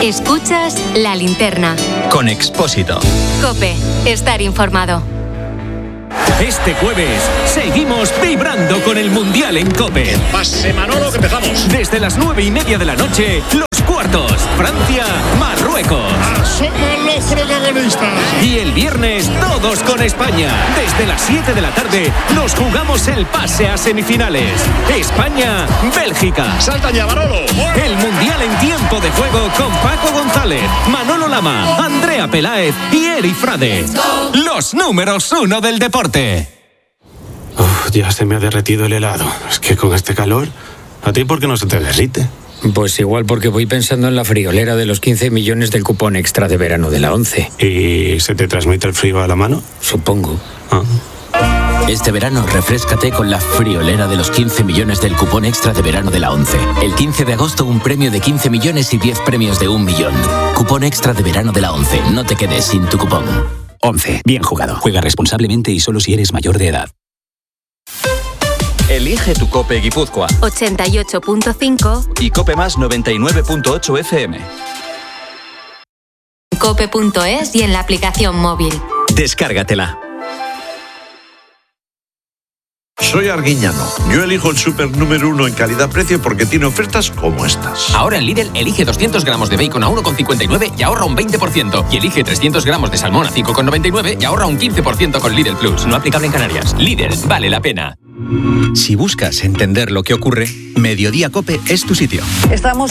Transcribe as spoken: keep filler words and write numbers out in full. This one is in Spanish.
Escuchas La Linterna. Con Expósito. COPE. Estar informado. Este jueves seguimos vibrando con el Mundial en COPE. Pase Manolo, que empezamos. Desde las nueve y media de la noche, los cuartos. Francia, Marruecos. Somos los protagonistas. Y el viernes, todos con España. Desde las siete de la tarde, nos jugamos el pase a semifinales. España, Bélgica. Salta ya, Manolo. El Mundial en tiempo de juego con Paco González, Manolo Lama, Andrea Peláez y Eri Frade. Los números uno del deporte. Uf, ya se me ha derretido el helado. Es que con este calor, ¿a ti por qué no se te derrite? Pues igual porque voy pensando en la friolera de los quince millones del cupón extra de verano de la ONCE. ¿Y se te transmite el frío a la mano? Supongo. Ah. Este verano refréscate con la friolera de los quince millones del cupón extra de verano de la ONCE. El quince de agosto un premio de quince millones y diez premios de un millón. Cupón extra de verano de la ONCE. No te quedes sin tu cupón. ONCE. Bien jugado. Juega responsablemente y solo si eres mayor de edad. Elige tu COPE Guipúzcoa. ochenta y ocho punto cinco Y COPE Más noventa y nueve punto ocho F M. cope punto es y en la aplicación móvil. Descárgatela. Soy Arguiñano. Yo elijo el súper número uno en calidad-precio porque tiene ofertas como estas. Ahora en Lidl elige doscientos gramos de bacon a uno con cincuenta y nueve y ahorra un veinte por ciento. Y elige trescientos gramos de salmón a cinco con noventa y nueve y ahorra un quince por ciento con Lidl Plus. No aplicable en Canarias. Lidl, vale la pena. Si buscas entender lo que ocurre, Mediodía COPE es tu sitio. Estamos